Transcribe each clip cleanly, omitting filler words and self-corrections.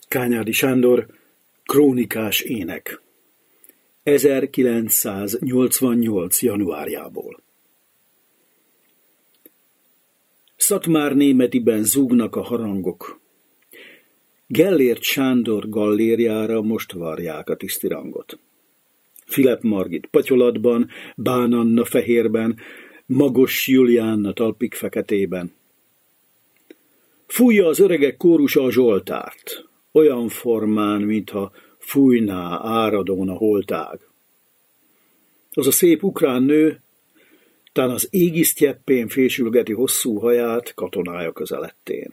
Kányádi Sándor, Krónikás ének. 1988. januárjából. Szatmár Németiben zúgnak a harangok. Gellért Sándor gallériára most varják a tisztirangot. Filip Margit patyolatban, Bán Anna fehérben, Magos Juliánna talpig feketében. Fújja az öregek kórusa a zsoltárt, olyan formán, mintha fújná áradón a holtág. Az a szép ukrán nő, tán az égisztyeppén fésülgeti hosszú haját katonája közelettén.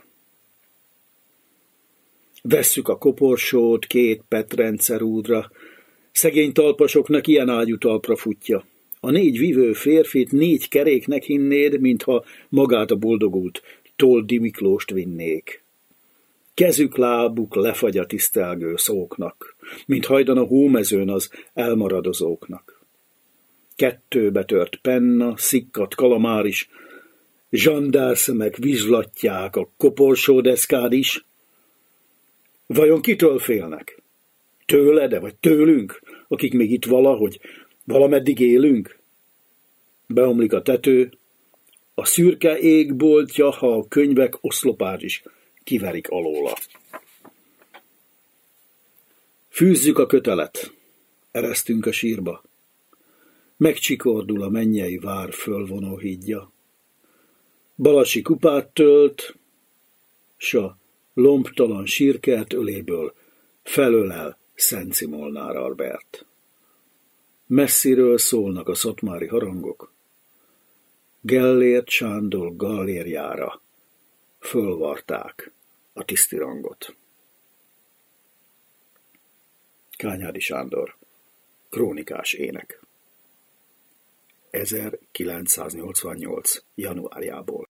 Vesszük a koporsót 2 petrencerúdra, szegény talpasoknak ilyen ágyú talpra futja. A 4 vívő férfit 4 keréknek hinnéd, mintha magát a boldogult Toldi Miklóst vinnék. Kezük, lábuk lefagy a tisztelgő szóknak, mint hajdan a hómezőn az elmaradozóknak. 2 betört penna, szikkadt kalamáris, zsandárszömek vizslatják a koporsódeszkád is. Vajon kitől félnek? Tőled-e, vagy tőlünk, akik még itt valahogy, valameddig élünk? Beomlik a tető, a szürke égboltja, ha a könyvek oszlopát is kiverik alóla. Fűzzük a kötelet, eresztünk a sírba. Megcsikordul a mennyei vár fölvonó hídja. Balasi kupát tölt, s a lombtalan sírkert öléből felölel Szenci Molnár Albert. Messziről szólnak a szatmári harangok. Gellért Sándor gallériára fölvarták a tisztirangot. Kányádi Sándor, Krónikás ének. 1988. januárjából.